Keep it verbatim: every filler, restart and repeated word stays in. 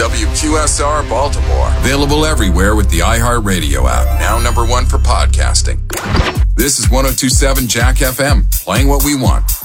W Q S R Baltimore. Available everywhere with the iHeartRadio app. Now number one for podcasting. This is one oh two point seven Jack F M, playing what we want,